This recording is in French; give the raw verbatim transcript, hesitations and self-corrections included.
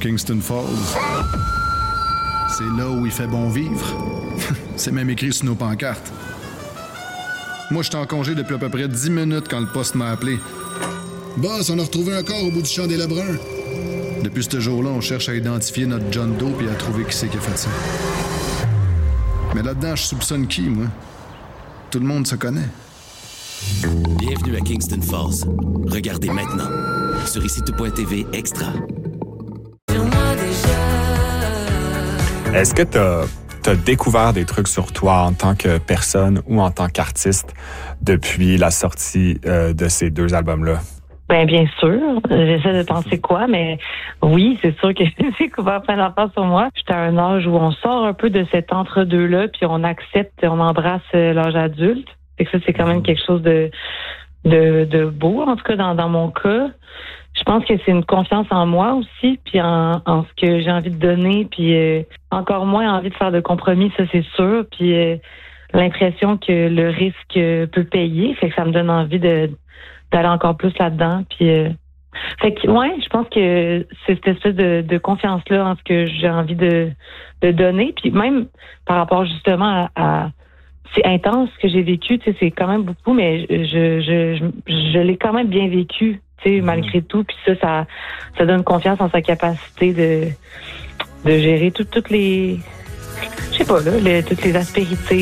Kingston Falls. C'est là où il fait bon vivre. C'est même écrit sur nos pancartes. Moi, j'étais en congé depuis à peu près dix minutes quand le poste m'a appelé. Boss, on a retrouvé un corps au bout du champ des Lebrun. Depuis ce jour-là, on cherche à identifier notre John Doe et à trouver qui c'est qui a fait ça. Mais là-dedans, je soupçonne qui, moi? Tout le monde se connaît. Bienvenue à Kingston Falls. Regardez maintenant sur ici tout point t v Extra. Est-ce que t'as t'as découvert des trucs sur toi en tant que personne ou en tant qu'artiste depuis la sortie euh, de ces deux albums-là? Ben bien sûr. J'essaie de penser quoi, mais oui, c'est sûr que j'ai découvert plein d'affaires sur moi. J'étais à un âge où on sort un peu de cet entre-deux-là, puis on accepte, on embrasse l'âge adulte. Fait que ça, c'est quand même quelque chose de de, de beau, en tout cas dans, dans mon cas. Je pense que c'est une confiance en moi aussi, puis en, en ce que j'ai envie de donner, puis euh, encore moins envie de faire de compromis, ça c'est sûr, puis euh, l'impression que le risque euh, peut payer, fait que ça me donne envie de d'aller encore plus là-dedans, puis euh, fait que ouais, je pense que c'est cette espèce de, de confiance-là en ce que j'ai envie de, de donner, puis même par rapport justement à, à c'est intense ce que j'ai vécu, tu sais, c'est quand même beaucoup, mais je je je, je l'ai quand même bien vécu. Malgré tout, puis ça, ça, ça donne confiance en sa capacité de, de gérer tout, toutes les, je sais pas là, les, toutes les aspérités.